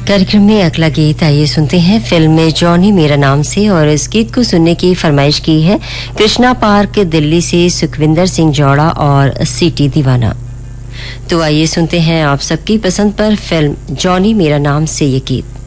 कार्यक्रम में अगला गीत आइए सुनते हैं फिल्म में जॉनी मेरा नाम से, और इस गीत को सुनने की फरमाइश की है कृष्णा पार्क दिल्ली से सुखविंदर सिंह जौड़ा और सिटी दीवाना। तो आइए सुनते हैं आप सबकी पसंद पर फिल्म जॉनी मेरा नाम से ये गीत।